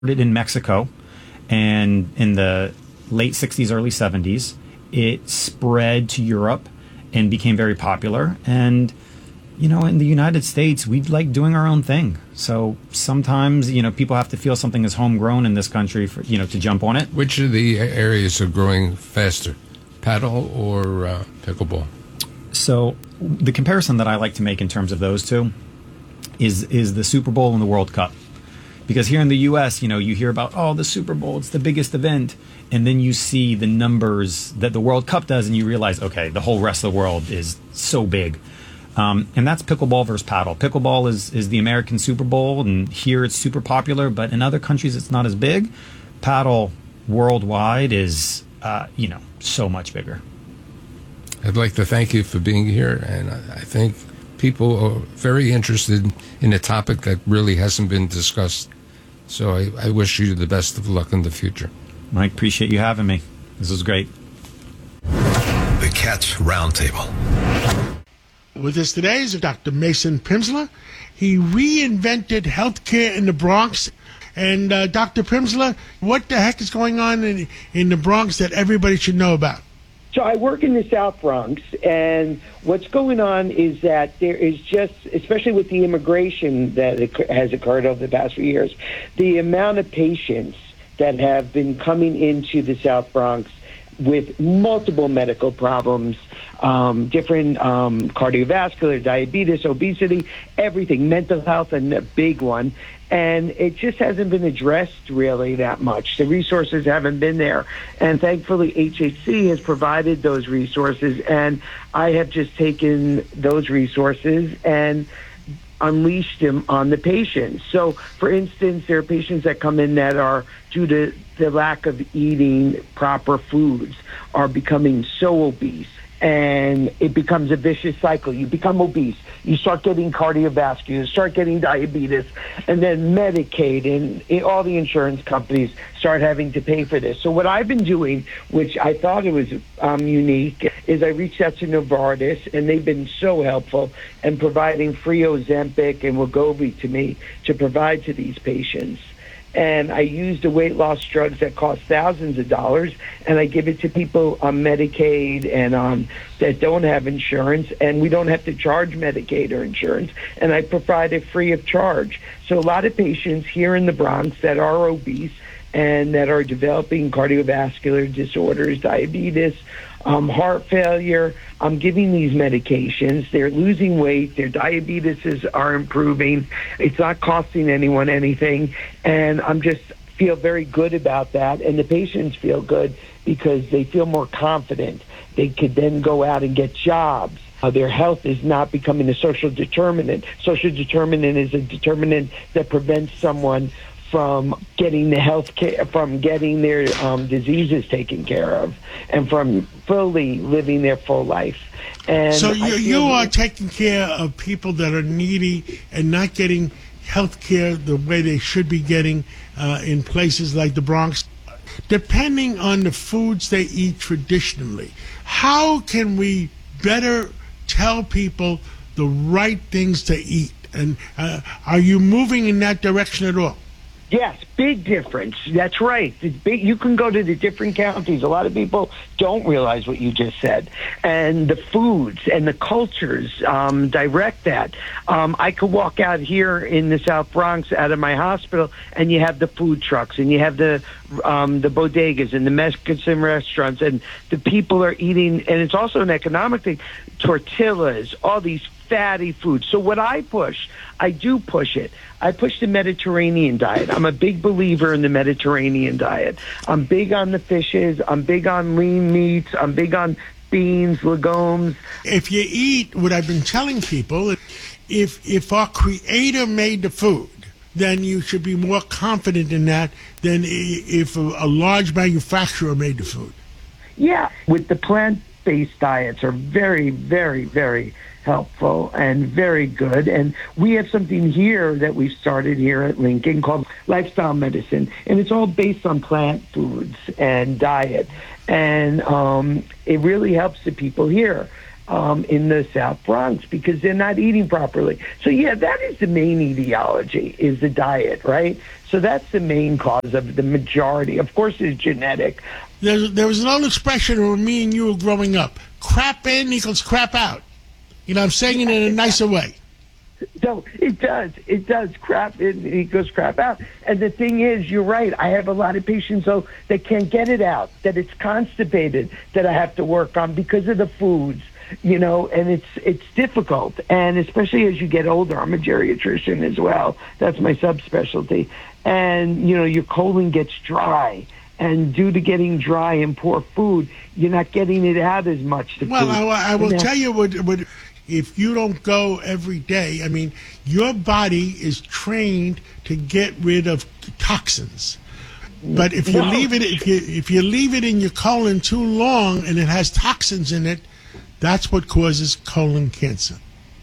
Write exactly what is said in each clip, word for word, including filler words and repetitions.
in Mexico, and in the late sixties, early seventies, it spread to Europe and became very popular. And, you know, in the United States, we like doing our own thing. So sometimes, you know, people have to feel something is homegrown in this country for, you know, to jump on it. Which of the areas are growing faster, paddle or uh, pickleball? So the comparison that I like to make in terms of those two is is the Super Bowl and the World Cup. Because here in the U S, you know, you hear about, oh, the Super Bowl, it's the biggest event. And then you see the numbers that the World Cup does, and you realize, okay, the whole rest of the world is so big. Um, and that's pickleball versus paddle. Pickleball is, is the American Super Bowl, and here it's super popular, but in other countries it's not as big. Paddle worldwide is, uh, you know, so much bigger. I'd like to thank you for being here, and I, I think people are very interested in a topic that really hasn't been discussed. So I, I wish you the best of luck in the future. Mike, appreciate you having me. This was great. The Cats Roundtable. With us today is Doctor Mason Pimsler. He reinvented healthcare in the Bronx. And uh, Doctor Pimsler, what the heck is going on in, in the Bronx that everybody should know about? So I work in the South Bronx, and what's going on is that there is just, especially with the immigration that has occurred over the past few years, the amount of patients that have been coming into the South Bronx with multiple medical problems, um, different um, cardiovascular, diabetes, obesity, everything, mental health, and a big one. And it just hasn't been addressed really that much. The resources haven't been there. And thankfully, H H C has provided those resources. And I have just taken those resources and unleashed them on the patients. So, for instance, there are patients that come in that are, due to the lack of eating proper foods, are becoming so obese. And it becomes a vicious cycle. You become obese, you start getting cardiovascular, you start getting diabetes, and then Medicaid and it, all the insurance companies start having to pay for this. So what I've been doing, which I thought it was um, unique, is I reached out to Novartis, and they've been so helpful in providing free Ozempic and Wegovy to me to provide to these patients. And I use the weight loss drugs that cost thousands of dollars, and I give it to people on Medicaid and on that don't have insurance, and we don't have to charge Medicaid or insurance, and I provide it free of charge. So a lot of patients here in the Bronx that are obese and that are developing cardiovascular disorders, diabetes, um, heart failure, I'm giving these medications. They're losing weight. Their diabetes is, are improving. It's not costing anyone anything. And I'm just feel very good about that. And the patients feel good because they feel more confident. They could then go out and get jobs. Uh, their health is not becoming a social determinant. Social determinant is a determinant that prevents someone from getting the health care, from getting their um, diseases taken care of, and from fully living their full life. And so you, you are like- taking care of people that are needy and not getting health care the way they should be getting uh, in places like the Bronx. Depending on the foods they eat traditionally, how can we better tell people the right things to eat? And uh, are you moving in that direction at all? Yes, big difference. That's right. It's big. You can go to the different counties. A lot of people don't realize what you just said. And the foods and the cultures um, direct that. Um, I could walk out here in the South Bronx out of my hospital, and you have the food trucks, and you have the um, the bodegas and the Mexican restaurants, and the people are eating, and it's also an economic thing, tortillas, all these fatty foods. So what I push, I do push it. I push the Mediterranean diet. I'm a big believer in the Mediterranean diet. I'm big on the fishes. I'm big on lean meats. I'm big on beans, legumes. If you eat what I've been telling people, if if our creator made the food, then you should be more confident in that than if a, a large manufacturer made the food. Yeah, with the plant-based diets are very, very, very helpful and very good. And we have something here that we've started here at Lincoln called Lifestyle Medicine, and it's all based on plant foods and diet. And um, it really helps the people here. um, in the South Bronx because they're not eating properly. So, yeah, that is the main etiology, is the diet, right? So that's the main cause of the majority. Of course, it's genetic. There's, there was an old expression when me and you were growing up. Crap in equals crap out. You know, I'm saying it in a nicer way. No, it does. It does. Crap in equals crap out. And the thing is, you're right. I have a lot of patients, though, that can't get it out, that it's constipated, that I have to work on because of the foods, you know, and it's it's difficult. And especially as you get older, I'm a geriatrician as well. That's my subspecialty. And, you know, your colon gets dry. And due to getting dry and poor food, you're not getting it out as much. The well, food. I, I will tell you what, what, if you don't go every day, I mean, your body is trained to get rid of toxins. But if you No. leave it, if you if you leave it in your colon too long and it has toxins in it, that's what causes colon cancer.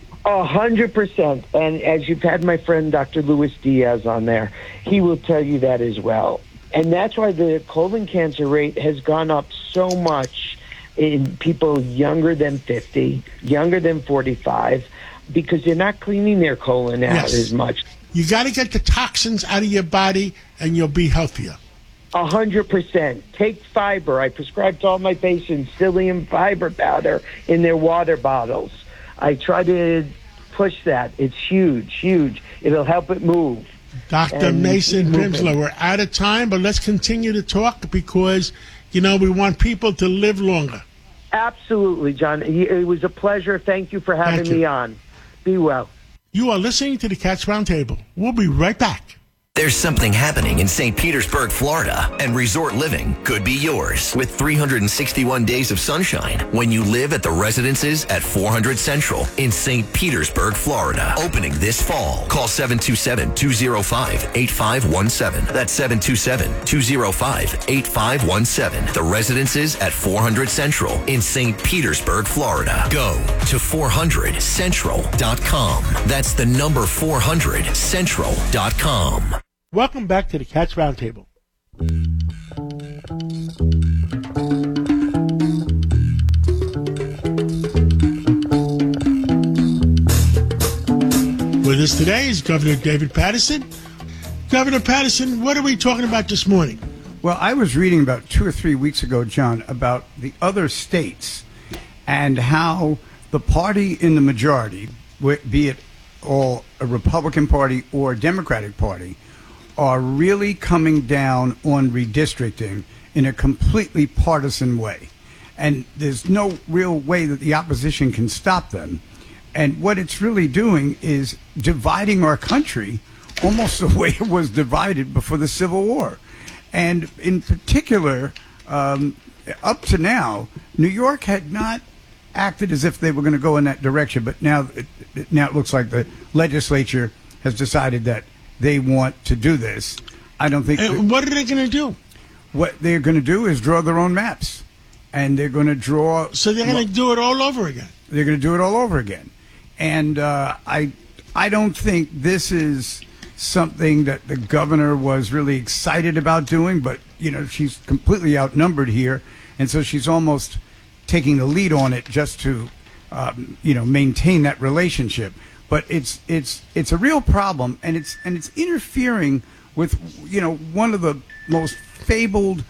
A hundred percent. And as you've had my friend Doctor Luis Diaz on there, he will tell you that as well. And that's why the colon cancer rate has gone up so much in people younger than fifty, younger than forty-five, because they're not cleaning their colon out Yes. as much. You got to get the toxins out of your body, and you'll be healthier. A hundred percent. Take fiber. I prescribe to all my patients psyllium fiber powder in their water bottles. I try to push that. It's huge, huge. It'll help it move. Doctor And Mason moving. Pimsler, we're out of time, but let's continue to talk because, you know, we want people to live longer. Absolutely, John. It was a pleasure. Thank you for having Thank you. me on. Be well. You are listening to the Cats Roundtable. We'll be right back. There's something happening in Saint Petersburg, Florida, and resort living could be yours with three hundred sixty-one days of sunshine when you live at the residences at four hundred Central in Saint Petersburg, Florida. Opening this fall. Call seven two seven, two oh five, eight five one seven. That's seven two seven, two oh five, eight five one seven. The residences at four hundred Central in Saint Petersburg, Florida. Go to four hundred central dot com. That's the number four hundred central dot com. Welcome back to the Cats Roundtable. With us today is Governor David Paterson. Governor Paterson, what are we talking about this morning? Well, I was reading about two or three weeks ago, John, about the other states and how the party in the majority, be it all a Republican Party or a Democratic Party, are really coming down on redistricting in a completely partisan way. And there's no real way that the opposition can stop them. And what it's really doing is dividing our country almost the way it was divided before the Civil War. And in particular, um, up to now, New York had not acted as if they were going to go in that direction. But now, it, now it looks like the legislature has decided that they want to do this. I don't think. And what are they going to do? What they're going to do is draw their own maps, and they're going to draw. So they're going to do it all over again. They're going to do it all over again, and uh, I, I don't think this is something that the governor was really excited about doing. But you know, she's completely outnumbered here, and so she's almost taking the lead on it just to, um, you know, maintain that relationship. But it's it's it's a real problem, and it's and it's interfering with, you know, one of the most fabled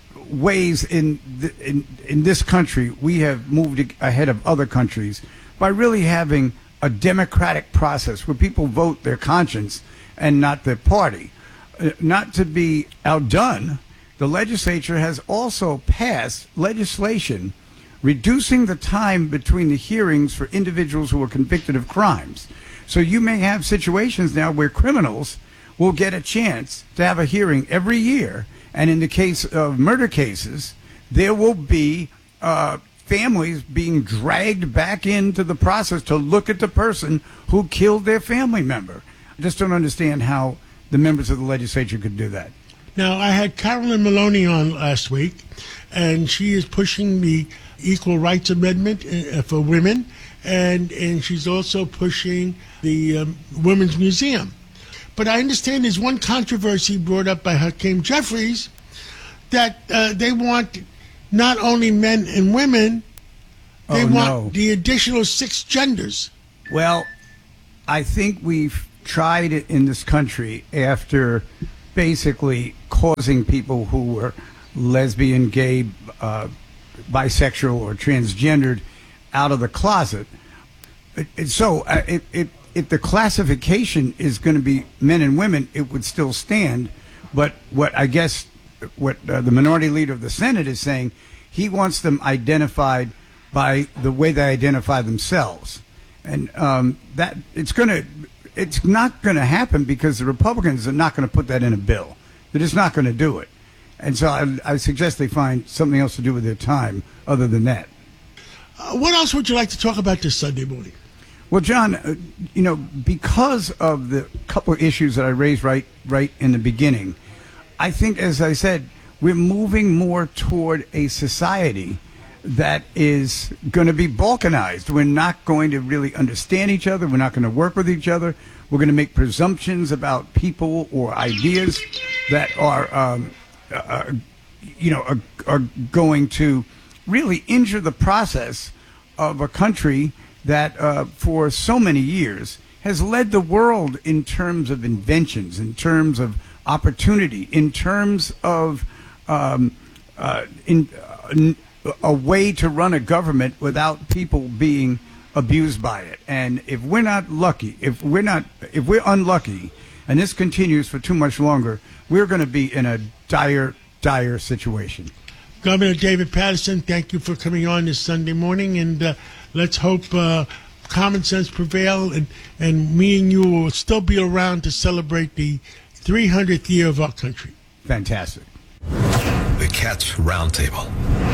ways in the, in in this country we have moved ahead of other countries by really having a democratic process where people vote their conscience and not their party. Uh, not to be outdone, the legislature has also passed legislation reducing the time between the hearings for individuals who are convicted of crimes. So you may have situations now where criminals will get a chance to have a hearing every year. And in the case of murder cases, there will be uh, families being dragged back into the process to look at the person who killed their family member. I just don't understand how the members of the legislature could do that. Now, I had Carolyn Maloney on last week, and she is pushing the Equal Rights Amendment uh, for women, and and she's also pushing the um, Women's Museum. But I understand there's one controversy brought up by Hakeem Jeffries that uh, they want not only men and women, They Oh, want no. the additional six genders. Well, I think we've tried it in this country after basically causing people who were lesbian, gay, uh, bisexual, or transgendered out of the closet. It, it, so uh, it, it, if the classification is going to be men and women, it would still stand. But what I guess what uh, the minority leader of the Senate is saying, he wants them identified by the way they identify themselves. And um, that it's going to, it's not going to happen because the Republicans are not going to put that in a bill. They're just not going to do it. And so I, I suggest they find something else to do with their time other than that. Uh, what else would you like to talk about this Sunday morning? Well, John, uh, you know, because of the couple of issues that I raised right, right in the beginning, I think, as I said, we're moving more toward a society that is going to be balkanized. We're not going to really understand each other. We're not going to work with each other. We're going to make presumptions about people or ideas that are, um, uh, you know, are, are going to really injure the process of a country that uh, for so many years has led the world in terms of inventions, in terms of opportunity, in terms of um, uh, in, uh, a way to run a government without people being abused by it. And if we're not lucky, if we're not, if we're unlucky, and this continues for too much longer, we're going to be in a dire, dire situation. Governor David Paterson, thank you for coming on this Sunday morning, and uh, let's hope uh, common sense prevail, and, and me and you will still be around to celebrate the three hundredth year of our country. Fantastic. The Cats Roundtable.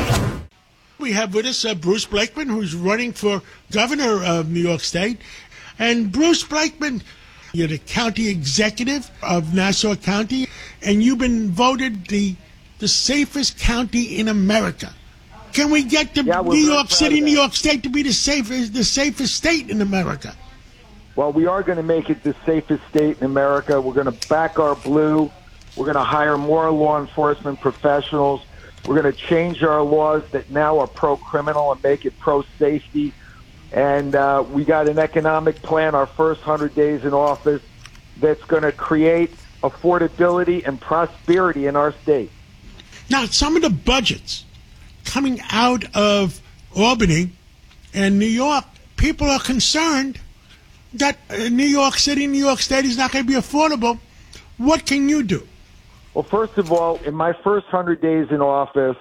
We have with us uh, Bruce Blakeman, who's running for governor of New York State. And Bruce Blakeman, you're the county executive of Nassau County, and you've been voted the the safest county in America. Can we get to Yeah, we're New very York proud City, of New that. York State to be the safest the safest state in America? Well, we are going to make it the safest state in America. We're going to back our blue. We're going to hire more law enforcement professionals. We're going to change our laws that now are pro-criminal and make it pro-safety. And uh, we got an economic plan, our first one hundred days in office, that's going to create affordability and prosperity in our state. Now, some of the budgets coming out of Albany and New York, people are concerned that uh, New York City, New York State is not going to be affordable. What can you do? Well, first of all, in my first one hundred days in office,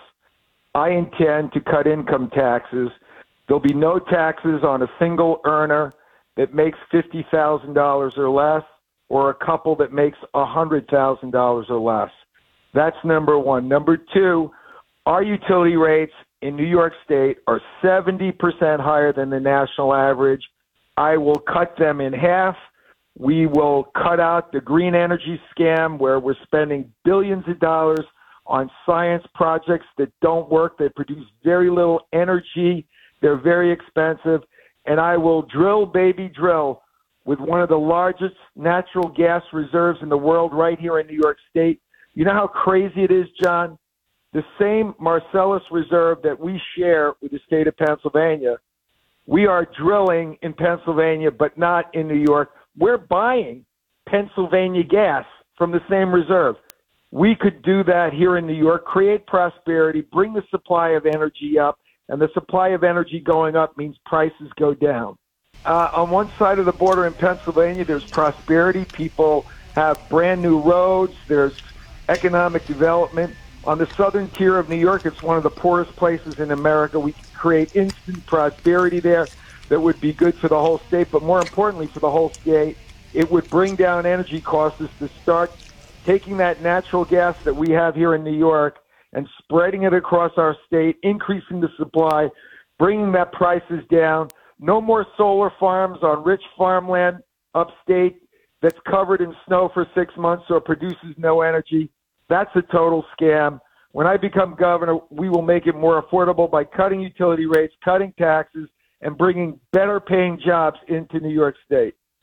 I intend to cut income taxes. There'll be no taxes on a single earner that makes fifty thousand dollars or less, or a couple that makes one hundred thousand dollars or less. That's number one. Number two, our utility rates in New York State are seventy percent higher than the national average. I will cut them in half. We will cut out the green energy scam where we're spending billions of dollars on science projects that don't work. They produce very little energy. They're very expensive. And I will drill, baby, drill with one of the largest natural gas reserves in the world right here in New York State. You know how crazy it is, John? The same Marcellus Reserve that we share with the state of Pennsylvania, we are drilling in Pennsylvania, but not in New York. We're buying Pennsylvania gas from the same reserve. We could do that here in New York, create prosperity, bring the supply of energy up, and the supply of energy going up means prices go down. Uh, on one side of the border in Pennsylvania, there's prosperity. People have brand new roads. There's economic development. On the southern tier of New York, it's one of the poorest places in America. We can create instant prosperity there that would be good for the whole state, but more importantly for the whole state, it would bring down energy costs to start taking that natural gas that we have here in New York and spreading it across our state, increasing the supply, bringing that prices down. No more solar farms on rich farmland upstate that's covered in snow for six months or produces no energy. That's a total scam. When I become governor, we will make it more affordable by cutting utility rates, cutting taxes, and bringing better paying jobs into New York State.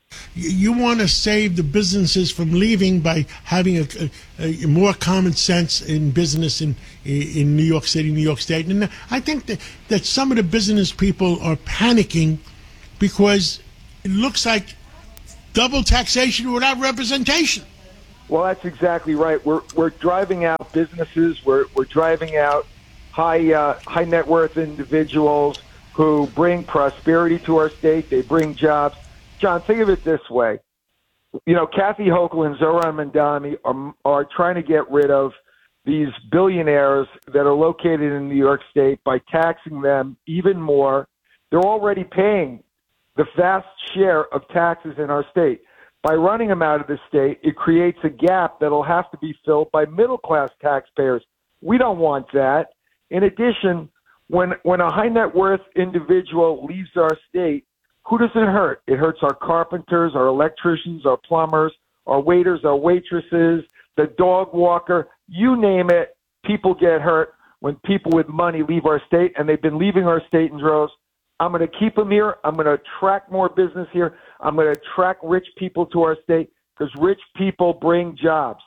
You want to save the businesses from leaving by having a, a, a more common sense in business in in New York City, New York State. And I think that, that some of the business people are panicking because it looks like double taxation without representation. Well, that's exactly right. We're we're driving out businesses. We're we're driving out high uh, high net worth individuals who bring prosperity to our state. They bring jobs. John, think of it this way. You know, Kathy Hochul and Zohran Mamdani are, are trying to get rid of these billionaires that are located in New York State by taxing them even more. They're already paying the vast share of taxes in our state. By running them out of the state, it creates a gap that'll have to be filled by middle-class taxpayers. We don't want that. In addition, when when a high net worth individual leaves our state, who does it hurt? It hurts our carpenters, our electricians, our plumbers, our waiters, our waitresses, the dog walker, you name it. People get hurt when people with money leave our state, and they've been leaving our state in droves. I'm going to keep them here. I'm going to attract more business here. I'm going to attract rich people to our state because rich people bring jobs.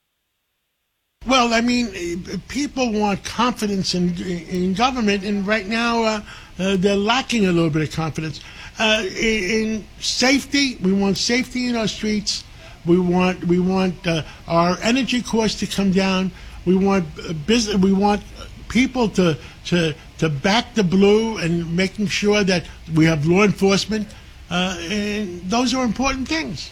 Well, I mean, people want confidence in in government, and right now uh, uh, they're lacking a little bit of confidence. Uh, in, in safety, we want safety in our streets. We want we want uh, our energy costs to come down. We want uh, business. We want people to to to back the blue and making sure that we have law enforcement. Uh, and those are important things.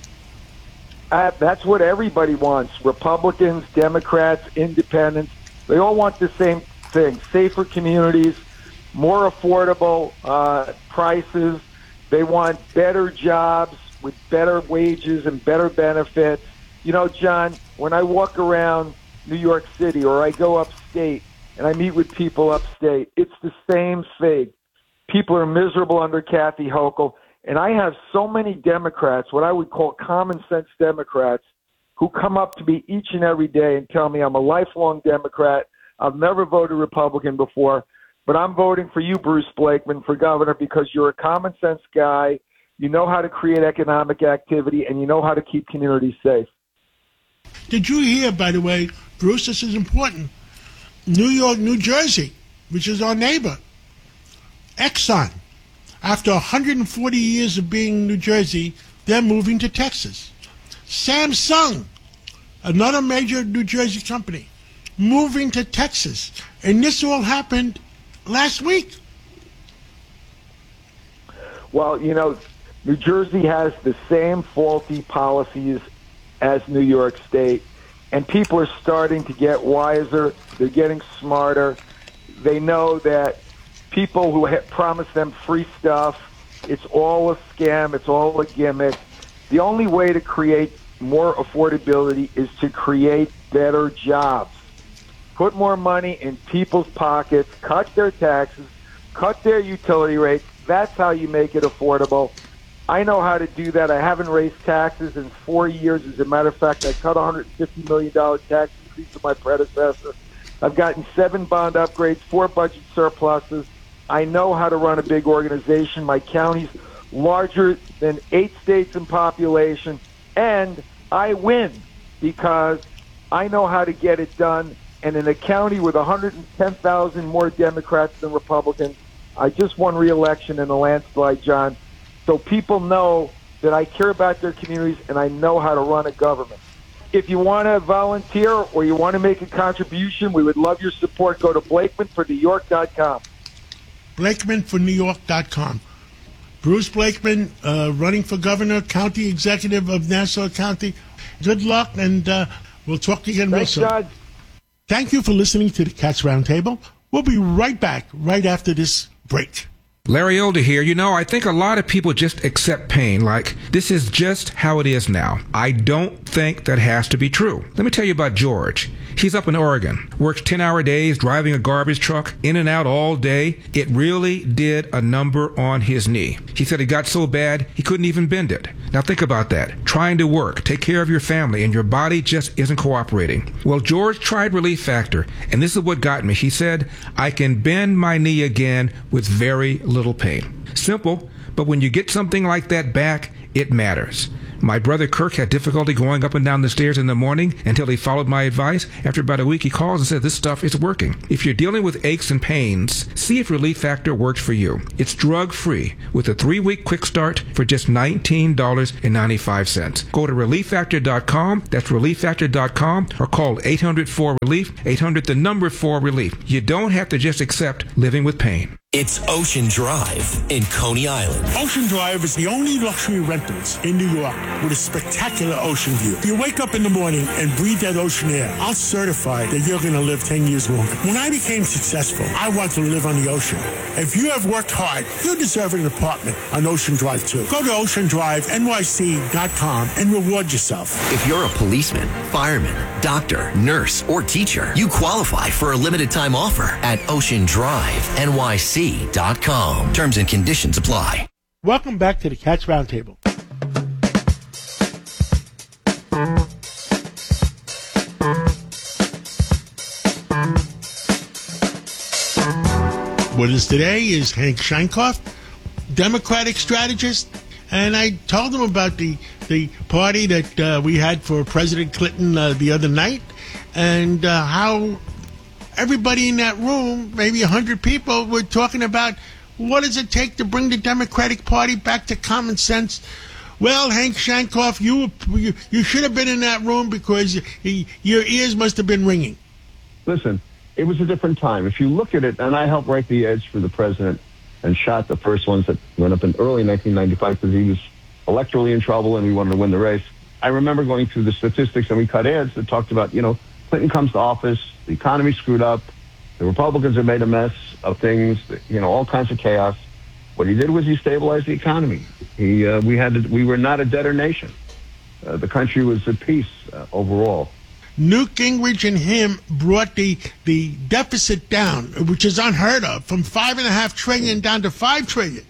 Uh, that's what everybody wants. Republicans, Democrats, independents, they all want the same thing. Safer communities, more affordable uh, prices. They want better jobs with better wages and better benefits. You know, John, when I walk around New York City or I go upstate and I meet with people upstate, it's the same thing. People are miserable under Kathy Hochul. And I have so many Democrats, what I would call common sense Democrats, who come up to me each and every day and tell me I'm a lifelong Democrat. I've never voted Republican before, but I'm voting for you, Bruce Blakeman, for governor because you're a common sense guy. You know how to create economic activity, and you know how to keep communities safe. Did you hear, by the way, Bruce, this is important, New York, New Jersey, which is our neighbor, Exxon, after one hundred forty years of being in New Jersey, they're moving to Texas. Samsung, another major New Jersey company, moving to Texas. And this all happened last week. Well, you know, New Jersey has the same faulty policies as New York State, and people are starting to get wiser. They're getting smarter. They know that people who ha- promise them free stuff, it's all a scam, it's all a gimmick. The only way to create more affordability is to create better jobs. Put more money in people's pockets, cut their taxes, cut their utility rates. That's how you make it affordable. I know how to do that. I haven't raised taxes in four years. As a matter of fact, I cut one hundred fifty million dollars tax increase to my predecessor. I've gotten seven bond upgrades, four budget surpluses. I know how to run a big organization. My county's larger than eight states in population, and I win because I know how to get it done. And in a county with one hundred ten thousand more Democrats than Republicans, I just won re-election in a landslide, John. So people know that I care about their communities and I know how to run a government. If you want to volunteer or you want to make a contribution, we would love your support. Go to Blakeman for New York dot com. Blakeman for New York dot com. Bruce Blakeman, uh, running for governor, county executive of Nassau County. Good luck, and uh, we'll talk again real soon. Thanks, John. Thank you for listening to the Cats Roundtable. We'll be right back right after this break. Larry Elder here. You know, I think a lot of people just accept pain like this is just how it is now. I don't think that has to be true. Let me tell you about George. He's up in Oregon, works ten-hour days, driving a garbage truck, in and out all day. It really did a number on his knee. He said it got so bad he couldn't even bend it. Now think about that. Trying to work, take care of your family, and your body just isn't cooperating. Well, George tried Relief Factor, and this is what got me. He said, I can bend my knee again with very little pain. Simple, but when you get something like that back, It matters. My brother Kirk had difficulty going up and down the stairs in the morning until he followed my advice. After about a week, he calls and says, this stuff is working. If you're dealing with aches and pains, see if Relief Factor works for you. It's drug-free with a three-week quick start for just nineteen dollars and ninety-five cents. Go to relief factor dot com. That's relief factor dot com, or call eight hundred four relief, eight hundred the number four relief. You don't have to just accept living with pain. It's Ocean Drive in Coney Island. Ocean Drive is the only luxury rentals in New York with a spectacular ocean view. You wake up in the morning and breathe that ocean air. I'll certify that you're going to live ten years longer. When I became successful, I wanted to live on the ocean. If you have worked hard, you deserve an apartment on Ocean Drive too. Go to ocean drive N Y C dot com and reward yourself. If you're a policeman, fireman, doctor, nurse, or teacher, you qualify for a limited time offer at ocean drive N Y C dot com. Terms and conditions apply. Welcome back to the Cats Roundtable. With us today is Hank Sheinkoff, Democratic strategist, and I told him about the, the party that uh, we had for President Clinton uh, the other night, and uh, how everybody in that room, maybe one hundred people, were talking about what does it take to bring the Democratic Party back to common sense. Well, Hank Sheinkoff, you you, you should have been in that room because you, your ears must have been ringing. Listen, it was a different time. If you look at it, and I helped write the ads for the president and shot the first ones that went up in early nineteen ninety-five because he was electorally in trouble and we wanted to win the race. I remember going through the statistics and we cut ads that talked about, you know, Clinton comes to office, the economy screwed up, the Republicans have made a mess of things, you know, all kinds of chaos. What he did was he stabilized the economy. He, uh, we had, to, we were not a debtor nation. Uh, the country was at peace uh, overall. Newt Gingrich and him brought the the deficit down, which is unheard of, from five and a half trillion down to five trillion.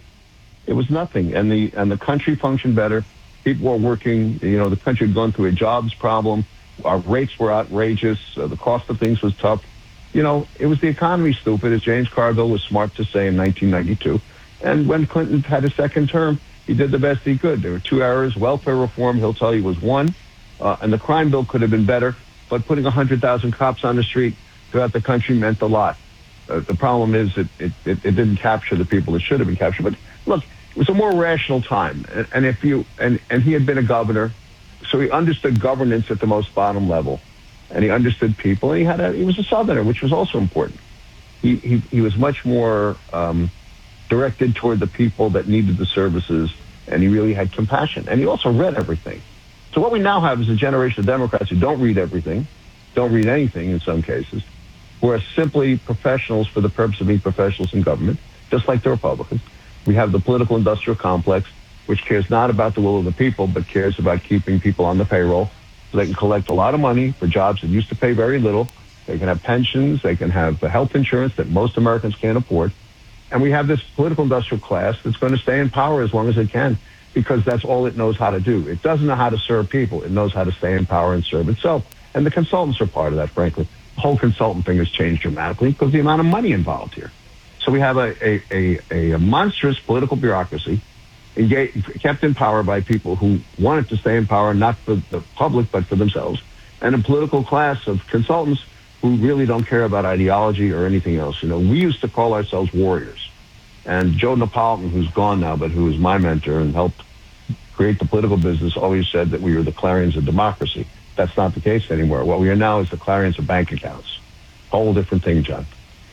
It was nothing, and the and the country functioned better. People were working. You know, the country had gone through a jobs problem. Our rates were outrageous. Uh, the cost of things was tough. You know, it was the economy, stupid, as James Carville was smart to say in nineteen ninety-two. And when Clinton had a second term, he did the best he could. There were two errors. Welfare reform, he'll tell you, was one. Uh, and the crime bill could have been better. But putting one hundred thousand cops on the street throughout the country meant a lot. Uh, the problem is it, it, it, it didn't capture the people that should have been captured. But look, it was a more rational time. And, and if you and, and he had been a governor, so he understood governance at the most bottom level. And he understood people, and he had a, he was a Southerner, which was also important. He he, he was much more um, directed toward the people that needed the services, and he really had compassion. And he also read everything. So what we now have is a generation of Democrats who don't read everything, don't read anything in some cases, who are simply professionals for the purpose of being professionals in government, just like the Republicans. We have the political industrial complex, which cares not about the will of the people, but cares about keeping people on the payroll. So they can collect a lot of money for jobs that used to pay very little. They can have pensions. They can have health insurance that most Americans can't afford. And we have this political industrial class that's going to stay in power as long as it can, because that's all it knows how to do. It doesn't know how to serve people. It knows how to stay in power and serve itself. And the consultants are part of that, frankly. The whole consultant thing has changed dramatically because the amount of money involved here. So we have a, a, a, a monstrous political bureaucracy engaged, kept in power by people who wanted to stay in power, not for the public, but for themselves, and a political class of consultants who really don't care about ideology or anything else. You know, we used to call ourselves warriors. And Joe Napolitan, who's gone now, but who was my mentor and helped create the political business, always said that we were the clarions of democracy. That's not the case anymore. What we are now is the clarions of bank accounts. Whole different thing, John.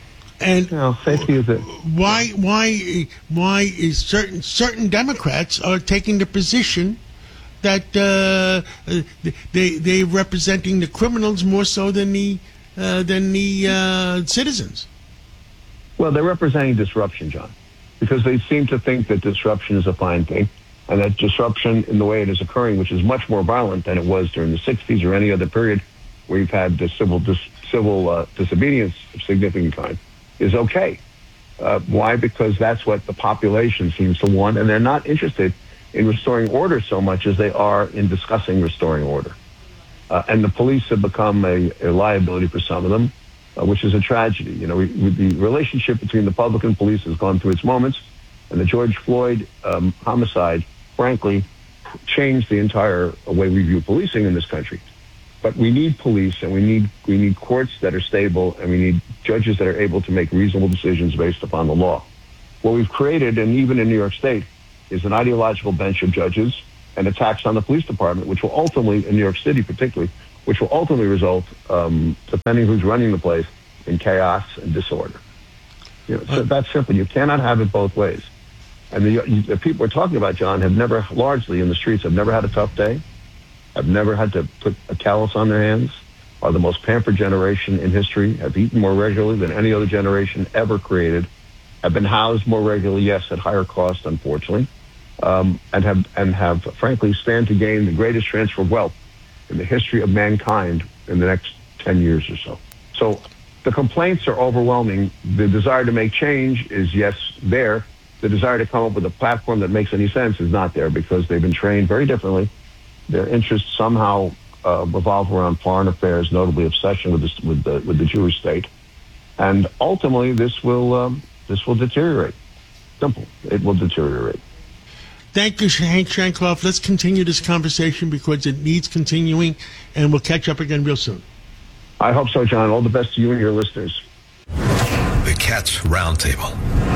And you know, safety is it. Why? Why? Why is certain certain Democrats are taking the position that uh, they they're representing the criminals more so than the uh, than the uh, citizens? Well, they're representing disruption, John, because they seem to think that disruption is a fine thing, and that disruption in the way it is occurring, which is much more violent than it was during the sixties or any other period where you've had the civil dis- civil uh, disobedience of significant kind, is okay. Uh, why? Because that's what the population seems to want, and they're not interested in restoring order so much as they are in discussing restoring order. Uh, and the police have become a, a liability for some of them, uh, which is a tragedy. You know, we, we, the relationship between the public and police has gone through its moments, and the George Floyd um, homicide frankly, change the entire way we view policing in this country. But we need police, and we need we need courts that are stable, and we need judges that are able to make reasonable decisions based upon the law. What we've created, and even in New York State, is an ideological bench of judges and attacks on the police department, which will ultimately, in New York City particularly, which will ultimately result, um, depending who's running the place, in chaos and disorder. You know, so that's simple. You cannot have it both ways. And the, the people we're talking about, John, have never, largely in the streets, have never had a tough day, have never had to put a callus on their hands, are the most pampered generation in history, have eaten more regularly than any other generation ever created, have been housed more regularly, yes, at higher cost, unfortunately, um, and have, and have, frankly, stand to gain the greatest transfer of wealth in the history of mankind in the next ten years or so. So the complaints are overwhelming. The desire to make change is, yes, there. The desire to come up with a platform that makes any sense is not there, because they've been trained very differently. Their interests somehow uh, revolve around foreign affairs, notably obsession with, this, with, the, with the Jewish state. And ultimately, this will um, this will deteriorate. Simple. It will deteriorate. Thank you, Hank Shankloff. Let's continue this conversation because it needs continuing, and we'll catch up again real soon. I hope so, John. All the best to you and your listeners. The Cats Roundtable.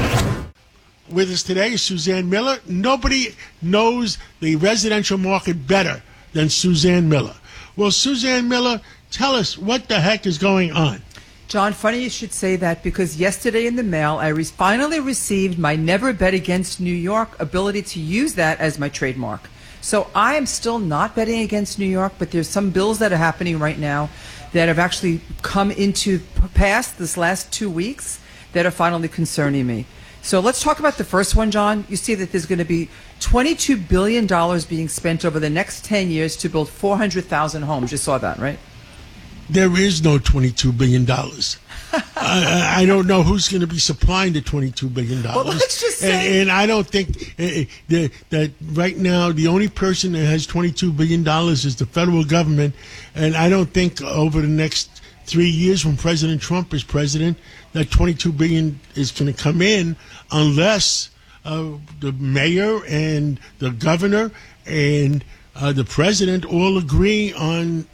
With us today is Suzanne Miller. Nobody knows the residential market better than Suzanne Miller. Well, Suzanne Miller, tell us what the heck is going on. John, funny you should say that, because yesterday in the mail I re- finally received my Never Bet Against New York ability to use that as my trademark. So I am still not betting against New York, but there's some bills that are happening right now that have actually come into pass this last two weeks that are finally concerning me. So let's talk about the first one, John. You see that there's going to be twenty-two billion dollars being spent over the next ten years to build four hundred thousand homes. You saw that, right? There is no twenty-two billion dollars. I, I don't know who's going to be supplying the twenty-two billion dollars. Well, let's just say... And, and I don't think uh, that, that right now the only person that has twenty-two billion dollars is the federal government. And I don't think over the next three years when President Trump is president, that twenty-two billion dollars is going to come in unless uh, the mayor and the governor and uh, the president all agree on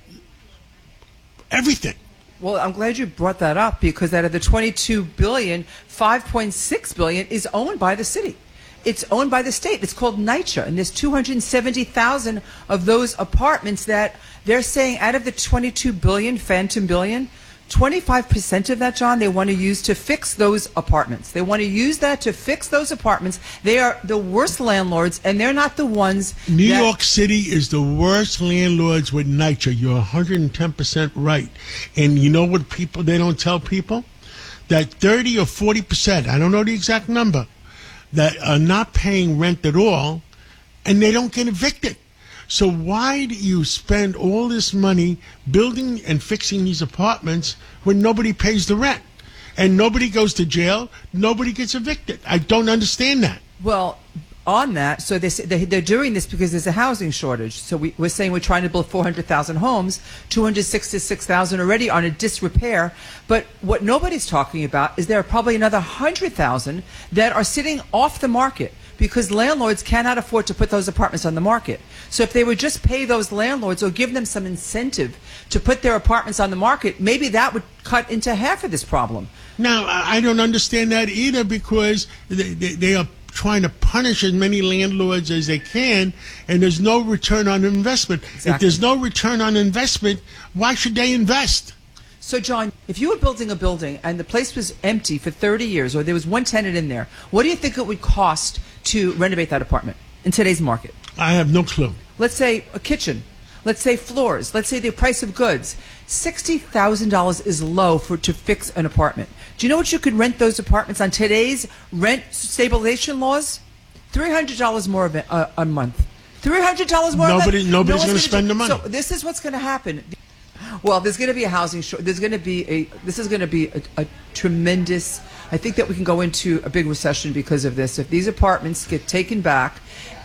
everything. Well, I'm glad you brought that up, because out of the twenty-two billion dollars, five point six billion dollars is owned by the city. It's owned by the state. It's called NYCHA, and there's two hundred seventy thousand of those apartments that they're saying out of the twenty-two billion dollars, phantom billion, twenty-five percent of that, John, they want to use to fix those apartments. They want to use that to fix those apartments. They are the worst landlords, and they're not the ones. New that- York City is the worst landlords with NYCHA. You're one hundred ten percent right. And you know what people, they don't tell people? That thirty or forty percent, I don't know the exact number, that are not paying rent at all, and they don't get evicted. So why do you spend all this money building and fixing these apartments when nobody pays the rent? And nobody goes to jail, nobody gets evicted. I don't understand that. Well, on that, so they, they, they're doing this because there's a housing shortage. So we, we're saying we're trying to build four hundred thousand homes, two hundred sixty-six thousand already on a disrepair. But what nobody's talking about is there are probably another one hundred thousand that are sitting off the market because landlords cannot afford to put those apartments on the market. So if they would just pay those landlords or give them some incentive to put their apartments on the market, maybe that would cut into half of this problem. Now, I don't understand that either, because they, they, they are trying to punish as many landlords as they can, and there's no return on investment. Exactly. If there's no return on investment, why should they invest? So, John, if you were building a building and the place was empty for thirty years, or there was one tenant in there, what do you think it would cost to renovate that apartment in today's market? I have no clue. Let's say a kitchen. Let's say floors. Let's say the price of goods. sixty thousand dollars is low for to fix an apartment. Do you know what you could rent those apartments on today's rent stabilization laws? three hundred dollars more a, uh, a month. three hundred dollars more Nobody, a month. Nobody's no going to spend do, the money. So this is what's going to happen. Well, there's going to be a housing short. There's going to be a. This is going to be a, a tremendous. I think that we can go into a big recession because of this. If these apartments get taken back,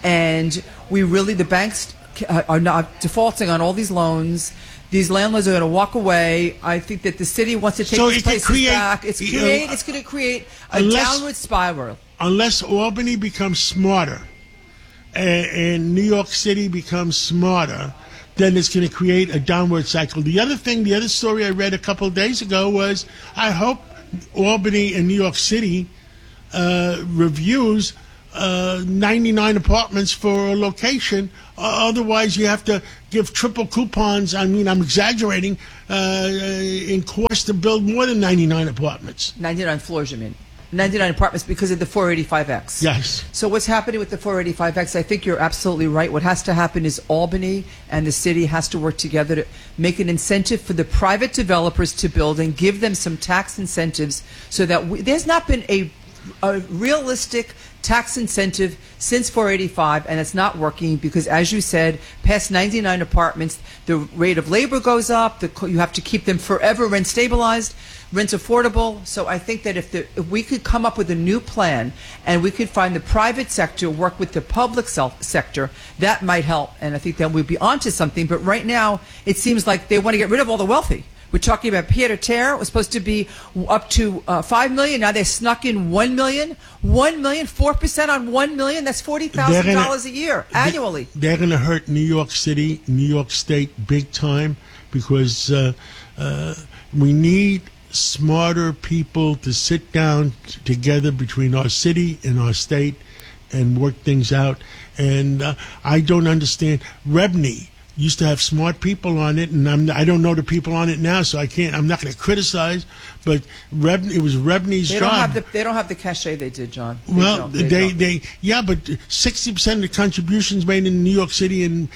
and we really the banks are not defaulting on all these loans, these landlords are going to walk away. I think that the city wants to take So these it can places create- back. It's you know, create. It's going to create a unless- downward spiral. Unless Albany becomes smarter and, and New York City becomes smarter, then it's going to create a downward cycle. The other thing, the other story I read a couple of days ago was, I hope Albany and New York City uh, reviews uh, ninety-nine apartments for a location. Uh, otherwise, you have to give triple coupons. I mean, I'm exaggerating, uh, in cost to build more than ninety-nine apartments. ninety-nine floors, you mean? ninety-nine apartments because of the four eighty-five X. Yes. So what's happening with the four eighty-five X, I think you're absolutely right. What has to happen is Albany and the city has to work together to make an incentive for the private developers to build and give them some tax incentives so that we, there's not been a, a realistic tax incentive since four eighty-five, and it's not working because, as you said, past ninety-nine apartments, the rate of labor goes up, the, you have to keep them forever rent stabilized, rent affordable. So I think that if, the, if we could come up with a new plan and we could find the private sector work with the public self sector, that might help. And I think that we'd be onto something. But right now, it seems like they want to get rid of all the wealthy. We're talking about Pied à Terre. It was supposed to be up to uh, five million dollars. Now they snuck in one million dollars. one million dollars, four percent on one million dollars. That's forty thousand dollars a year, annually. They're going to hurt New York City, New York State big time because uh, uh, we need smarter people to sit down t- together between our city and our state and work things out. And uh, I don't understand. Rebney used to have smart people on it, and I'm, I don't know the people on it now, so I can't. I'm not going to criticize. But Rebney, it was Rebney's they don't job. Have the, they don't have the cachet they did, John. They well, don't, they, they, don't. they, yeah, but sixty percent of the contributions made in New York City and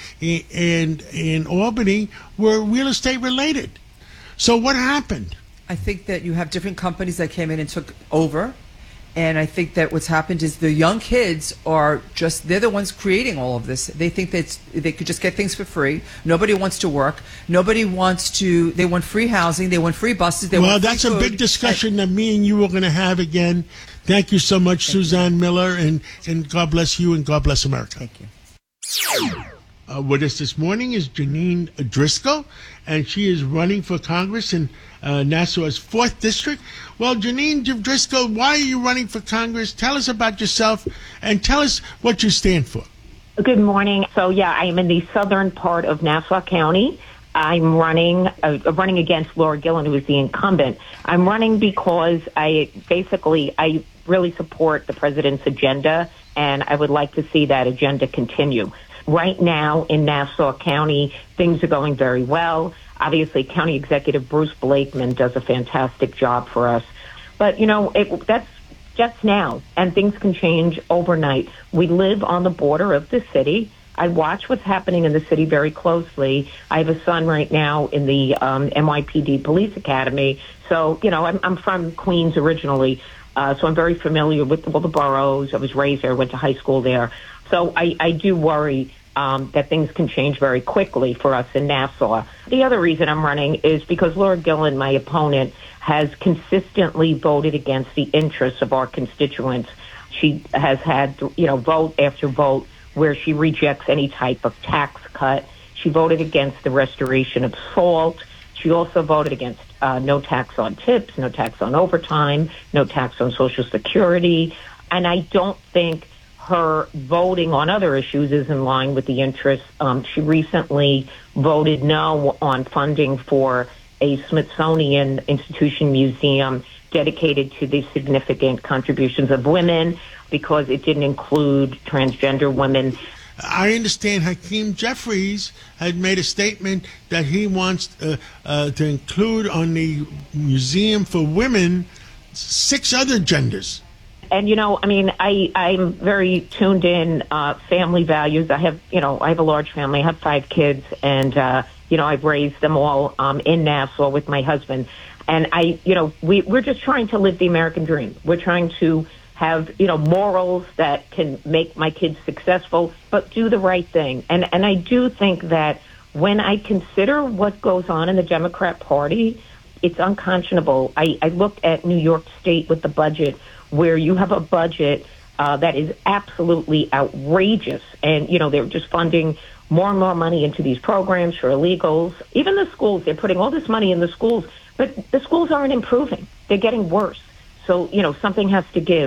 and and Albany were real estate related. So what happened? I think that you have different companies that came in and took over. And I think that what's happened is the young kids are just, they're the ones creating all of this. They think that they could just get things for free. Nobody wants to work. Nobody wants to, they want free housing. They want free buses. They well, want free that's food. a big discussion that me and you are going to have again. Thank you so much, Thank Suzanne you. Miller, and, and God bless you and God bless America. Thank you. Uh, with us this morning is Janine Driscoll, and she is running for Congress in uh, Nassau's fourth District. Well, Janine Driscoll, why are you running for Congress? Tell us about yourself, and tell us what you stand for. Good morning. So, yeah, I am in the southern part of Nassau County. I'm running uh, running against Laura Gillen, who is the incumbent. I'm running because I basically, I really support the president's agenda, and I would like to see that agenda continue. Right now in Nassau County, things are going very well. Obviously, County Executive Bruce Blakeman does a fantastic job for us. But, you know, it, that's just now, and things can change overnight. We live on the border of the city. I watch what's happening in the city very closely. I have a son right now in the um, N Y P D Police Academy. So, you know, I'm, I'm from Queens originally, uh, so I'm very familiar with all the boroughs. I was raised there, went to high school there. So I, I do worry um, that things can change very quickly for us in Nassau. The other reason I'm running is because Laura Gillen, my opponent, has consistently voted against the interests of our constituents. She has had, you know, vote after vote where she rejects any type of tax cut. She voted against the restoration of SALT. She also voted against uh, no tax on tips, no tax on overtime, no tax on Social Security. And I don't think her voting on other issues is in line with the interests. Um, she recently voted no on funding for a Smithsonian Institution museum dedicated to the significant contributions of women because it didn't include transgender women. I understand Hakeem Jeffries had made a statement that he wants uh, uh, to include on the Museum for Women six other genders. And, you know, I mean, I, I'm very tuned in, uh, family values. I have, you know, I have a large family. I have five kids, and, uh, you know, I've raised them all um, in Nassau with my husband. And I, you know, we, we're just trying to live the American dream. We're trying to have, you know, morals that can make my kids successful, but do the right thing. And, and I do think that when I consider what goes on in the Democrat Party, it's unconscionable. I, I look at New York State with the budget, where you have a budget uh, that is absolutely outrageous. And, you know, they're just funding more and more money into these programs for illegals. Even the schools, they're putting all this money in the schools, but the schools aren't improving. They're getting worse. So, you know, something has to give.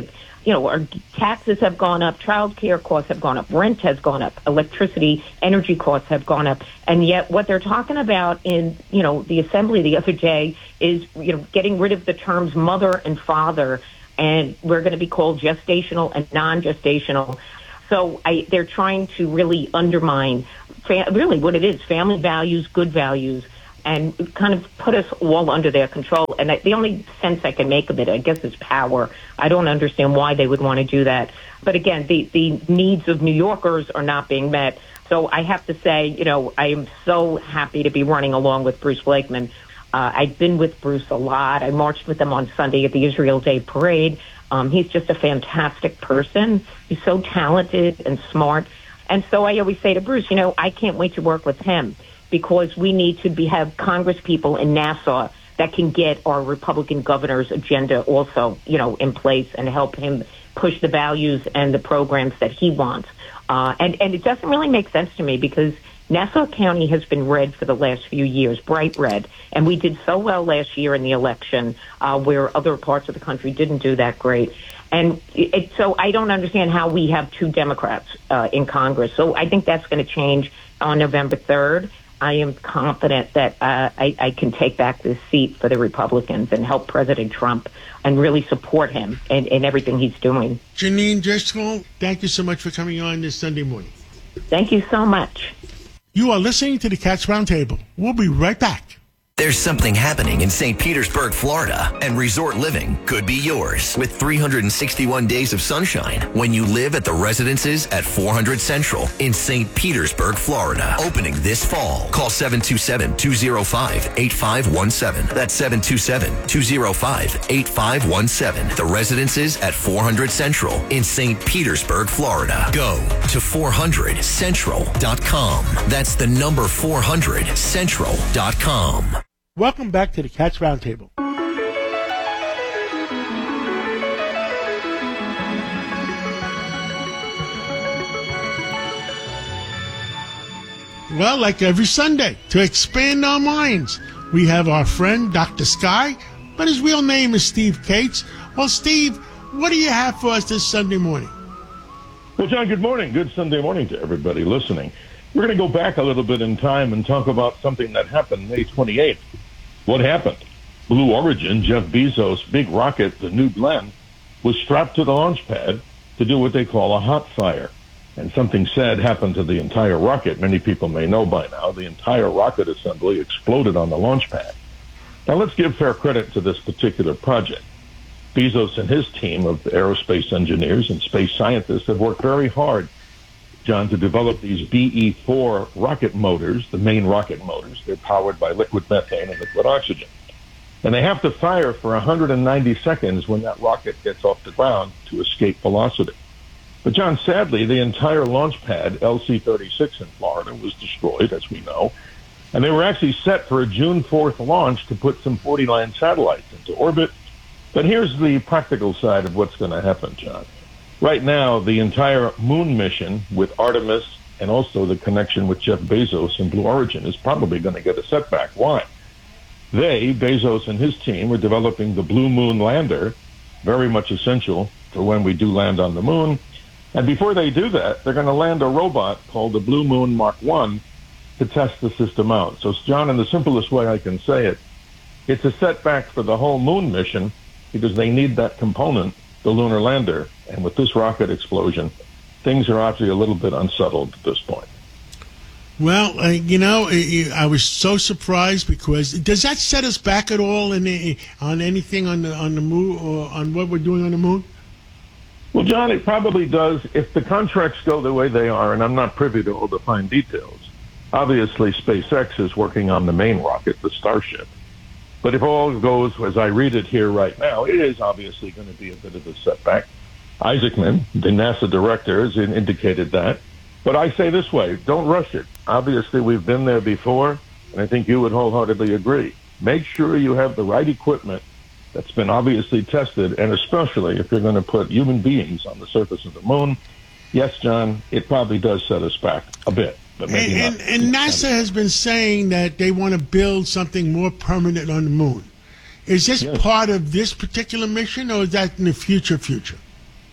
you know, our taxes have gone up, child care costs have gone up, rent has gone up, electricity, energy costs have gone up. And yet what they're talking about in, you know, the assembly the other day is, you know, getting rid of the terms mother and father, and we're going to be called gestational and non-gestational. So I, they're trying to really undermine fa- really what it is, family values, good values, and kind of put us all under their control. And I, the only sense I can make of it, I guess, is power. I don't understand why they would want to do that. But again, the, the needs of New Yorkers are not being met. So I have to say, you know, I am so happy to be running along with Bruce Blakeman. Uh, I've been with Bruce a lot. I marched with him on Sunday at the Israel Day Parade. Um, he's just a fantastic person. He's so talented and smart. And so I always say to Bruce, you know, I can't wait to work with him, because we need to be, have Congress people in Nassau that can get our Republican governor's agenda also, you know, in place and help him push the values and the programs that he wants. Uh, and, and it doesn't really make sense to me, because Nassau County has been red for the last few years, bright red. And we did so well last year in the election, uh, where other parts of the country didn't do that great. And it, so I don't understand how we have two Democrats uh, in Congress. So I think that's going to change on November third. I am confident that uh, I, I can take back this seat for the Republicans and help President Trump and really support him in, in everything he's doing. Janine Driscoll, thank you so much for coming on this Sunday morning. Thank you so much. You are listening to the Cats Roundtable. We'll be right back. There's something happening in Saint Petersburg, Florida, and resort living could be yours with three hundred sixty-one days of sunshine when you live at the residences at four hundred Central in Saint Petersburg, Florida. Opening this fall. Call seven two seven, two oh five, eight five one seven. That's seven two seven, two oh five, eight five one seven. The residences at four hundred Central in Saint Petersburg, Florida. Go to four hundred central dot com. That's the number four hundred central dot com. Welcome back to the Cats Roundtable. Well, like every Sunday, to expand our minds, we have our friend Doctor Sky, but his real name is Steve Cates. Well, Steve, what do you have for us this Sunday morning? Well, John, good morning. Good Sunday morning to everybody listening. We're going to go back a little bit in time and talk about something that happened May twenty-eighth. What happened? Blue Origin, Jeff Bezos' big rocket, the New Glenn, was strapped to the launch pad to do what they call a hot fire. And something sad happened to the entire rocket. Many people may know by now the entire rocket assembly exploded on the launch pad. Now, let's give fair credit to this particular project. Bezos and his team of aerospace engineers and space scientists have worked very hard, John, to develop these B E four rocket motors, the main rocket motors. They're powered by liquid methane and liquid oxygen. And they have to fire for one hundred ninety seconds when that rocket gets off the ground to escape velocity. But, John, sadly, the entire launch pad, L C thirty-six in Florida, was destroyed, as we know. And they were actually set for a June fourth launch to put some forty-nine satellites into orbit. But here's the practical side of what's going to happen, John. Right now, the entire moon mission with Artemis and also the connection with Jeff Bezos and Blue Origin is probably going to get a setback. Why? They, Bezos and his team, are developing the Blue Moon lander, very much essential for when we do land on the moon. And before they do that, they're going to land a robot called the Blue Moon Mark one to test the system out. So, John, in the simplest way I can say it, it's a setback for the whole moon mission because they need that component, the lunar lander. And with this rocket explosion, things are actually a little bit unsettled at this point. Well, uh, you know, I was so surprised because does that set us back at all in the, on anything on the on the moon or on what we're doing on the moon? Well, John, it probably does if the contracts go the way they are, and I'm not privy to all the fine details. Obviously, SpaceX is working on the main rocket, the Starship. But if all goes as I read it here right now, it is obviously going to be a bit of a setback. Isaacman, the NASA director, has indicated that. But I say this way, don't rush it. Obviously, we've been there before, and I think you would wholeheartedly agree. Make sure you have the right equipment that's been obviously tested, and especially if you're going to put human beings on the surface of the moon. Yes, John, it probably does set us back a bit. But maybe and, not. and, and NASA has been saying that they want to build something more permanent on the moon. Is this Yes. part of this particular mission, or is that in the future future?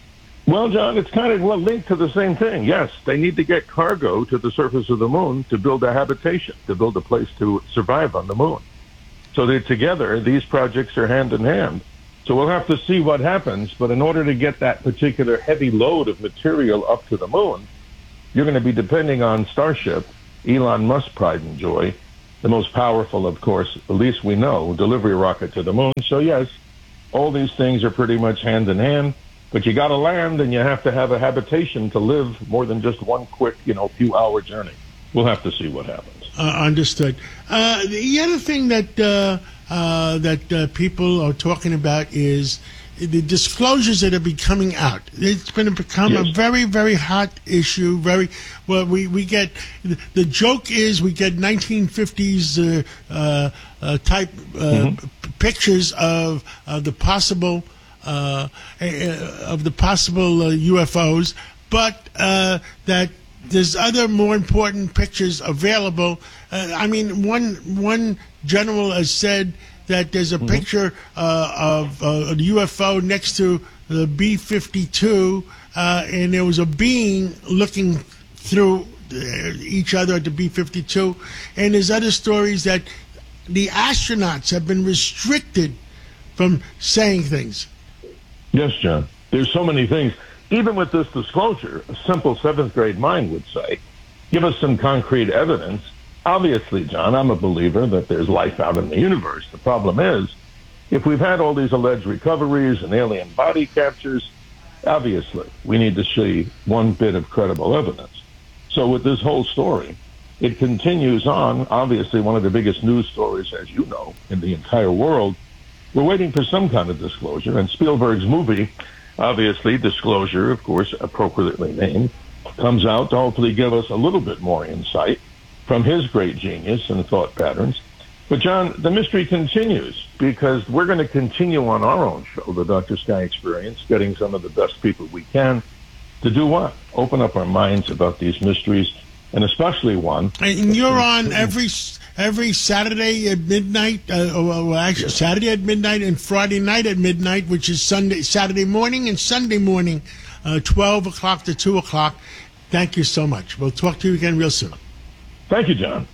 Well, John, it's kind of well linked to the same thing. Yes, they need to get cargo to the surface of the moon to build a habitation, to build a place to survive on the moon. So they're together. These projects are hand in hand. So we'll have to see what happens. But in order to get that particular heavy load of material up to the moon, you're going to be depending on Starship, Elon Musk's pride and joy, the most powerful, of course, at least we know, delivery rocket to the moon. So yes, all these things are pretty much hand in hand. But you got to land, and you have to have a habitation to live more than just one quick, you know, few hour journey. We'll have to see what happens. Uh, understood. Uh, the other thing that uh, uh, that uh, people are talking about is the disclosures that are be coming out. It's going to become yes. a very, very hot issue. Very well. We we get the joke is we get nineteen fifties uh, uh, uh, type uh, mm-hmm. p- pictures of uh, the possible. Uh, of the possible uh, U F Os, but uh, that there's other more important pictures available. Uh, I mean, one one general has said that there's a mm-hmm. picture uh, of uh, a U F O next to the B fifty-two, uh, and there was a being looking through each other at the B fifty-two. And there's other stories that the astronauts have been restricted from saying things. Yes, John. There's so many things. Even with this disclosure, a simple seventh grade mind would say, give us some concrete evidence. Obviously, John, I'm a believer that there's life out in the universe. The problem is, if we've had all these alleged recoveries and alien body captures, obviously, we need to see one bit of credible evidence. So with this whole story, it continues on. Obviously, one of the biggest news stories, as you know, in the entire world. We're waiting for some kind of disclosure, and Spielberg's movie, obviously, Disclosure, of course, appropriately named, comes out to hopefully give us a little bit more insight from his great genius and thought patterns. But, John, the mystery continues, because we're going to continue on our own show, the Doctor Sky Experience, getting some of the best people we can to do what? Open up our minds about these mysteries, and especially one. And you're on every... Every Saturday at midnight, uh, well, actually yes. Saturday at midnight and Friday night at midnight, which is Sunday, Saturday morning and Sunday morning, uh, twelve o'clock to two o'clock. Thank you so much. We'll talk to you again real soon. Thank you, John.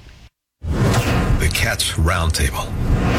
The Cats Roundtable.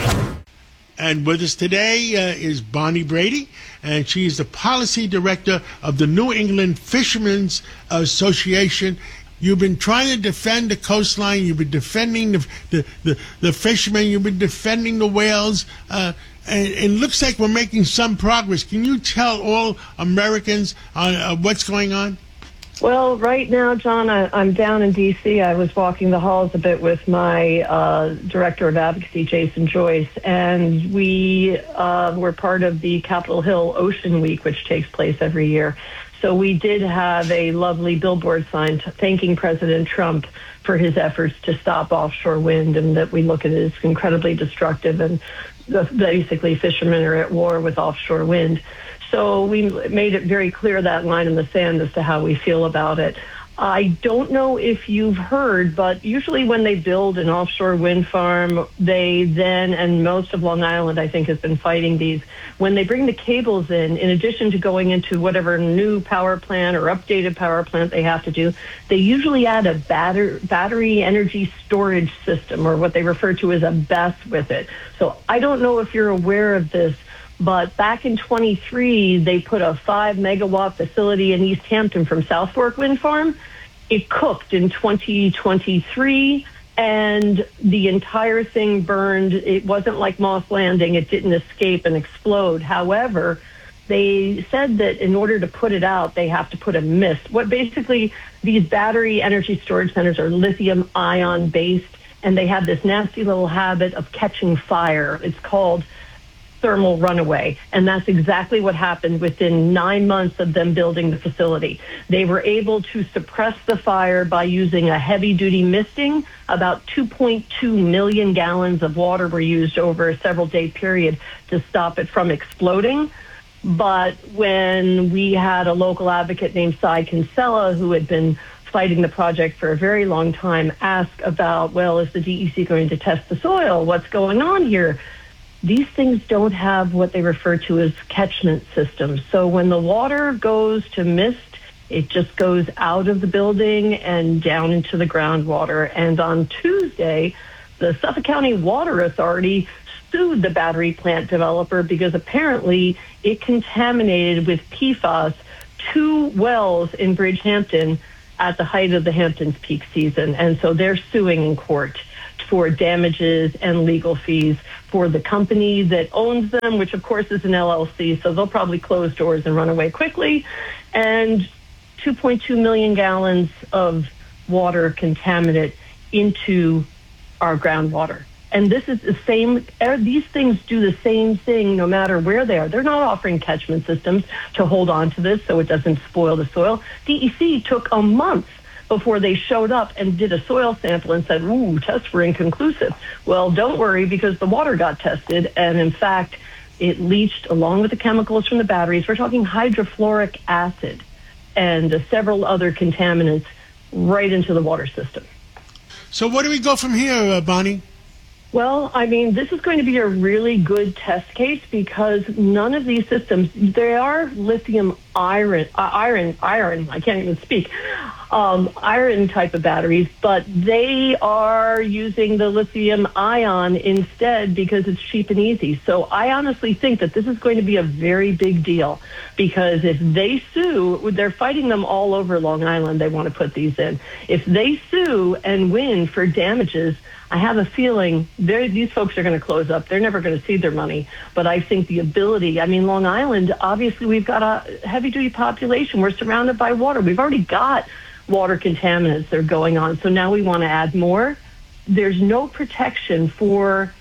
And with us today uh, is Bonnie Brady, and she is the policy director of the New England Fishermen's Association. You've been trying to defend the coastline. You've been defending the the, the, the fishermen. You've been defending the whales. Uh, and it looks like we're making some progress. Can you tell all Americans uh, uh, what's going on? Well, right now, John, I, I'm down in D C. I was walking the halls a bit with my uh, director of advocacy, Jason Joyce, and we uh, were part of the Capitol Hill Ocean Week, which takes place every year. So we did have a lovely billboard sign t- thanking President Trump for his efforts to stop offshore wind, and that we look at it as incredibly destructive, and the, basically fishermen are at war with offshore wind. So we made it very clear, that line in the sand, as to how we feel about it. I don't know if you've heard, but usually when they build an offshore wind farm, they then, and most of Long Island, I think, has been fighting these, when they bring the cables in, in addition to going into whatever new power plant or updated power plant they have to do, they usually add a batter, battery energy storage system, or what they refer to as a B E S with it. So I don't know if you're aware of this, but back in twenty-three, they put a five megawatt facility in East Hampton from South Fork Wind Farm. It cooked in twenty twenty-three, and the entire thing burned. It wasn't like Moss Landing. It didn't escape and explode. However, they said that in order to put it out, they have to put a mist. What basically, these battery energy storage centers are lithium ion based, and they have this nasty little habit of catching fire. It's called thermal runaway, and that's exactly what happened within nine months of them building the facility. They were able to suppress the fire by using a heavy-duty misting. About two point two million gallons of water were used over a several-day period to stop it from exploding. But when we had a local advocate named Cy Kinsella, who had been fighting the project for a very long time, ask about, well, is the D E C going to test the soil? What's going on here? these things don't have what they refer to as catchment systems. So when the water goes to mist, it just goes out of the building and down into the groundwater. And on Tuesday, the Suffolk County Water Authority sued the battery plant developer because apparently it contaminated with P FAS two wells in Bridgehampton at the height of the Hamptons peak season. And so they're suing in court for damages and legal fees for the company that owns them, which of course is an L L C, so they'll probably close doors and run away quickly. And two point two million gallons of water contaminate into our groundwater. And this is the same, these things do the same thing no matter where they are. They're not offering catchment systems to hold on to this so it doesn't spoil the soil. D E C took a month before they showed up and did a soil sample and said, ooh, tests were inconclusive. Well, don't worry, because the water got tested, and in fact, it leached along with the chemicals from the batteries. We're talking hydrofluoric acid and uh, several other contaminants right into the water system. So where do we go from here, uh, Bonnie? Well, I mean, this is going to be a really good test case because none of these systems, they are lithium iron, uh, iron, iron, I can't even speak, um, iron type of batteries, but they are using the lithium ion instead because it's cheap and easy. So I honestly think that this is going to be a very big deal because if they sue, they're fighting them all over Long Island. They want to put these in. If they sue and win for damages, I have a feeling these folks are going to close up. They're never going to see their money. But I think the ability, I mean, Long Island, obviously we've got a heavy-duty population. We're surrounded by water. We've already got water contaminants that are going on. So now we want to add more. There's no protection for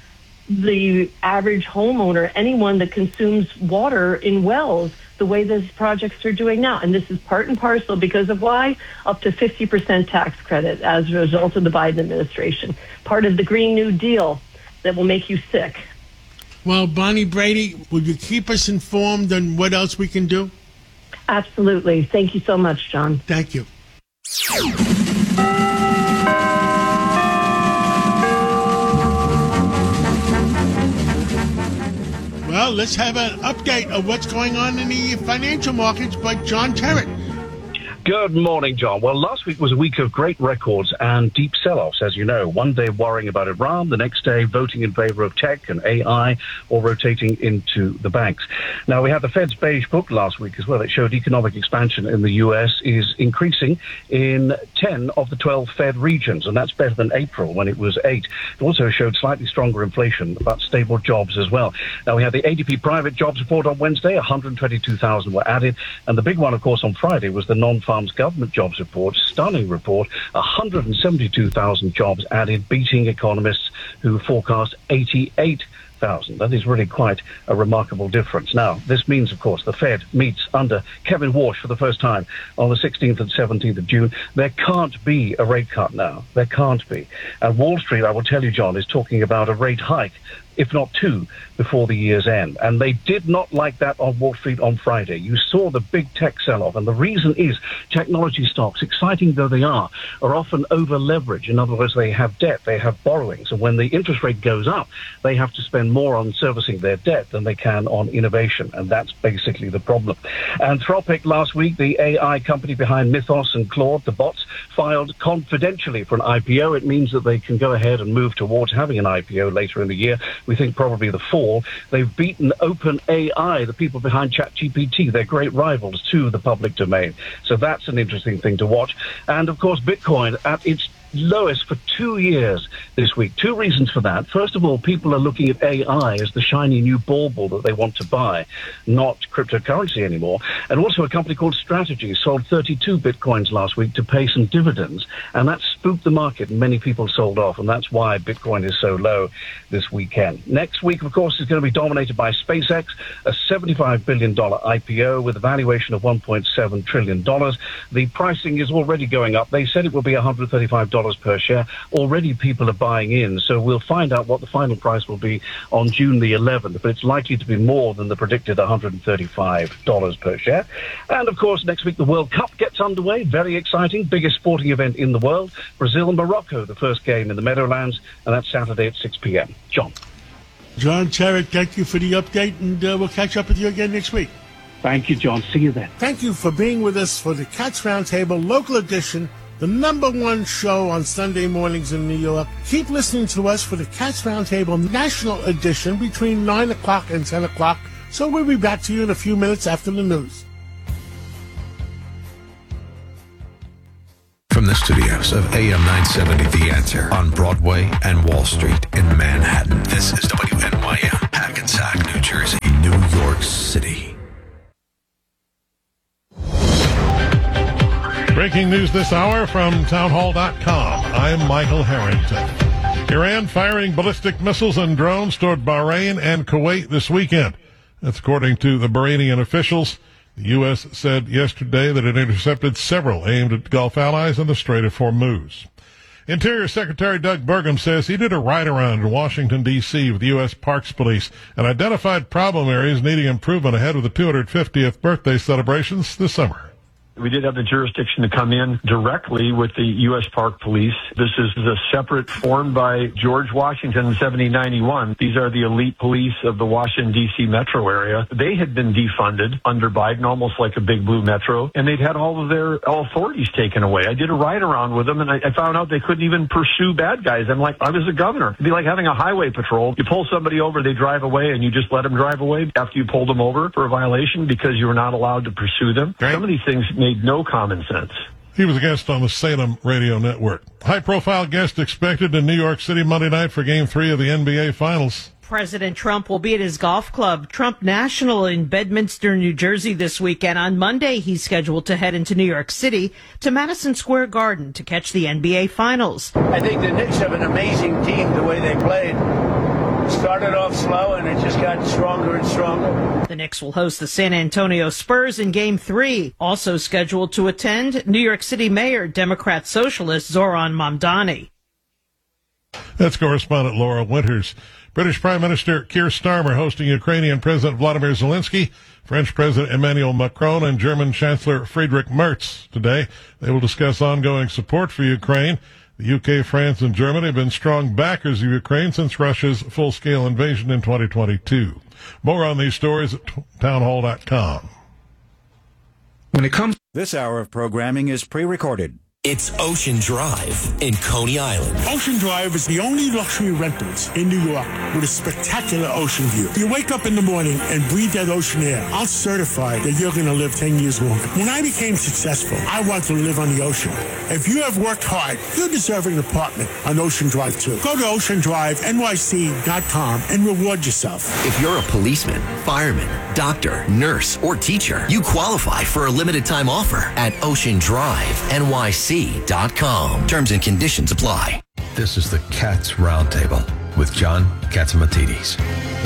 the average homeowner, anyone that consumes water in wells the way these projects are doing now. And this is part and parcel because of why? Up to fifty percent tax credit as a result of the Biden administration. Part of the Green New Deal that will make you sick. Well, Bonnie Brady, will you keep us informed on what else we can do? Absolutely. Thank you so much, John. Thank you. Well, let's have an update of what's going on in the financial markets by John Terrett. Good morning, John. Well, last week was a week of great records and deep sell-offs, as you know. One day worrying about Iran, the next day voting in favor of tech and A I, or rotating into the banks. Now, we had the Fed's beige book last week as well. It showed economic expansion in the U S is increasing in ten of the twelve Fed regions, and that's better than April when it was eight. It also showed slightly stronger inflation, but stable jobs as well. Now, we had the A D P private jobs report on Wednesday. one hundred twenty-two thousand were added, and the big one, of course, on Friday was the non-farm government jobs report, stunning report, one hundred seventy-two thousand jobs added, beating economists who forecast eighty-eight thousand. That is really quite a remarkable difference. Now, this means, of course, the Fed meets under Kevin Warsh for the first time on the sixteenth and seventeenth of June. There can't be a rate cut now. There can't be. And Wall Street, I will tell you, John, is talking about a rate hike, if not two, before the year's end. And they did not like that on Wall Street on Friday. You saw the big tech sell-off, and the reason is technology stocks, exciting though they are, are often over-leveraged. In other words, they have debt, they have borrowings, and when the interest rate goes up, they have to spend more on servicing their debt than they can on innovation, and that's basically the problem. Anthropic last week, the A I company behind Mythos and Claude, the bots, filed confidentially for an I P O. It means that they can go ahead and move towards having an I P O later in the year. We think probably the fall. They've beaten OpenAI, the people behind ChatGPT, their great rivals, to the public domain. So that's an interesting thing to watch. And, of course, Bitcoin at its lowest for two years this week. Two reasons for that. First of all, people are looking at A I as the shiny new bauble that they want to buy, not cryptocurrency anymore. And also a company called Strategy sold thirty-two Bitcoins last week to pay some dividends, and that spooked the market, and many people sold off, and that's why Bitcoin is so low this weekend. Next week, of course, is going to be dominated by SpaceX, a seventy-five billion dollars I P O with a valuation of one point seven trillion dollars. The pricing is already going up. They said it will be one hundred thirty-five dollars per share. Already people are buying in, so we'll find out what the final price will be on June the eleventh, but it's likely to be more than the predicted one hundred thirty-five dollars per share. And of course, next week the World Cup gets underway. Very exciting, biggest sporting event in the world. Brazil and Morocco, the first game in the Meadowlands, and that's Saturday at six p.m. John. John Terrick, thank you for the update, and uh, we'll catch up with you again next week. Thank you, John. See you then. Thank you for being with us for the Cats Roundtable Local Edition, the number one show on Sunday mornings in New York. Keep listening to us for the Cats Roundtable National Edition between nine o'clock and ten o'clock. So we'll be back to you in a few minutes after the news. From the studios of A M nine seventy The Answer on Broadway and Wall Street in Manhattan, this is W N Y M, Hackensack, New Jersey, New York City. Breaking news this hour from townhall dot com. I'm Michael Harrington. Iran firing ballistic missiles and drones toward Bahrain and Kuwait this weekend. That's according to the Bahrainian officials. The U S said yesterday that it intercepted several aimed at Gulf allies in the Strait of Hormuz. Interior Secretary Doug Burgum says he did a ride-around in Washington, D C with the U S Parks Police and identified problem areas needing improvement ahead of the two hundred fiftieth birthday celebrations this summer. We did have the jurisdiction to come in directly with the U S Park Police. This is a separate formed by George Washington in seventeen ninety-one. These are the elite police of the Washington, D C metro area. They had been defunded under Biden, almost like a big blue metro, and they'd had all of their authorities taken away. I did a ride around with them, and I, I found out they couldn't even pursue bad guys. I'm like, I was a governor. It'd be like having a highway patrol. You pull somebody over, they drive away, and you just let them drive away after you pulled them over for a violation because you were not allowed to pursue them. Right. Some of these things made no common sense. He was a guest on the Salem Radio Network. High-profile guest expected in New York City Monday night for Game three of the N B A Finals. President Trump will be at his golf club, Trump National, in Bedminster, New Jersey this weekend. On Monday, he's scheduled to head into New York City to Madison Square Garden to catch the N B A Finals. I think the Knicks have an amazing team the way they played. Started off slow, and it just got stronger and stronger. The Knicks will host the San Antonio Spurs in Game three. Also scheduled to attend, New York City Mayor, Democrat Socialist Zoran Mamdani. That's correspondent Laura Winters. British Prime Minister Keir Starmer hosting Ukrainian President Vladimir Zelensky, French President Emmanuel Macron, and German Chancellor Friedrich Merz today. They will discuss ongoing support for Ukraine. The U K, France, and Germany have been strong backers of Ukraine since Russia's full-scale invasion in twenty twenty-two. More on these stories at townhall dot com. When it comes, this hour of programming is pre-recorded. It's Ocean Drive in Coney Island. Ocean Drive is the only luxury rentals in New York with a spectacular ocean view. You wake up in the morning and breathe that ocean air. I'll certify that you're going to live ten years longer. When I became successful, I wanted to live on the ocean. If you have worked hard, you deserve an apartment on Ocean Drive, too. Go to ocean drive N Y C dot com and reward yourself. If you're a policeman, fireman, doctor, nurse, or teacher, you qualify for a limited time offer at ocean drive N Y C dot com. Terms and conditions apply. This is the Cats Roundtable with John Catsimatidis.